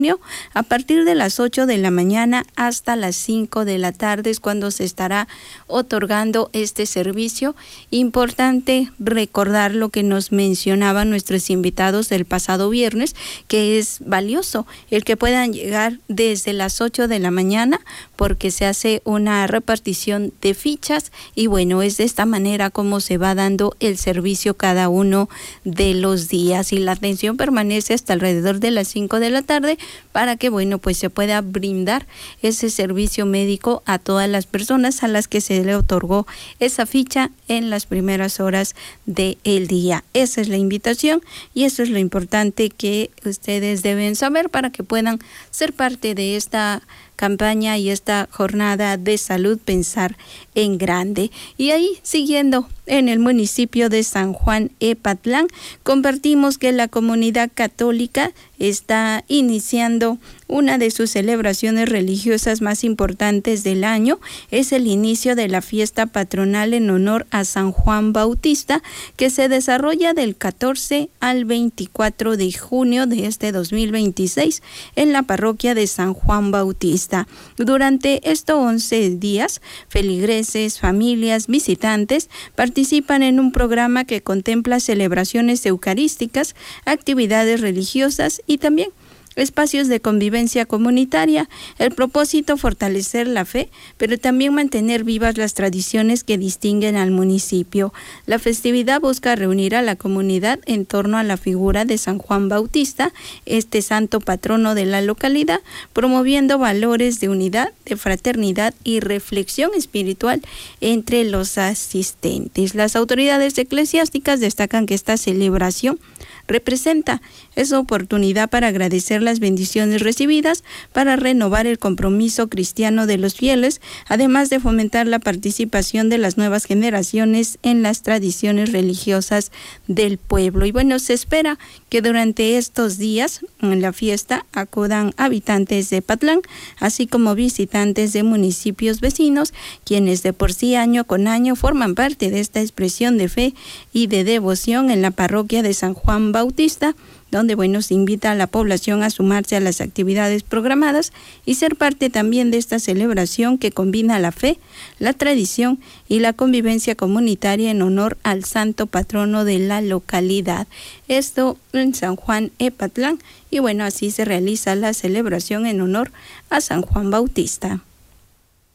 a partir de las 8 de la mañana hasta las 5 de la tarde es cuando se estará otorgando este servicio. Importante recordar lo que nos mencionaban nuestros invitados del pasado viernes, que es valioso el que puedan llegar desde las 8 de la mañana, porque se hace una repartición de fichas y bueno, es de esta manera como se va dando el servicio cada uno de los días, y la atención permanece hasta alrededor de las 5 de la tarde para que bueno, pues se pueda brindar ese servicio médico a todas las personas a las que se le otorgó esa ficha en las primeras horas del día. Esa es la invitación y eso es lo importante que ustedes deben saber para que puedan ser parte de esta campaña y esta jornada de salud Pensar en Grande. Y ahí, siguiendo en el municipio de San Juan Epatlán, compartimos que la comunidad católica está iniciando una de sus celebraciones religiosas más importantes del año. Es el inicio de la fiesta patronal en honor a San Juan Bautista, que se desarrolla del 14 al 24 de junio de este 2026 en la parroquia de San Juan Bautista. Durante estos 11 días, feligreses, familias, visitantes participan en un programa que contempla celebraciones eucarísticas, actividades religiosas y también espacios de convivencia comunitaria. El propósito, fortalecer la fe, pero también mantener vivas las tradiciones que distinguen al municipio. La festividad busca reunir a la comunidad en torno a la figura de San Juan Bautista, este santo patrono de la localidad, promoviendo valores de unidad, de fraternidad y reflexión espiritual entre los asistentes. Las autoridades eclesiásticas destacan que esta celebración representa esa oportunidad para agradecer las bendiciones recibidas, para renovar el compromiso cristiano de los fieles, además de fomentar la participación de las nuevas generaciones en las tradiciones religiosas del pueblo. Y bueno, se espera que durante estos días en la fiesta acudan habitantes de Epatlán, así como visitantes de municipios vecinos, quienes de por sí año con año forman parte de esta expresión de fe y de devoción en la parroquia de San Juan Bautista, donde bueno, se invita a la población a sumarse a las actividades programadas y ser parte también de esta celebración que combina la fe, la tradición y la convivencia comunitaria en honor al santo patrono de la localidad. Esto en San Juan Epatlán, y bueno, así se realiza la celebración en honor a San Juan Bautista.